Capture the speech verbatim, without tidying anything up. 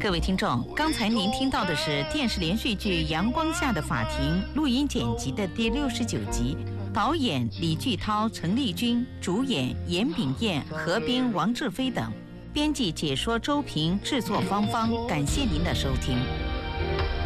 各位听众，刚才您听到的是电视连续剧《阳光下的法庭》录音剪辑的第六十九集，导演李巨涛、陈丽君，主演严炳彦、何冰、王志飞等，编辑解说周平，制作芳芳。感谢您的收听。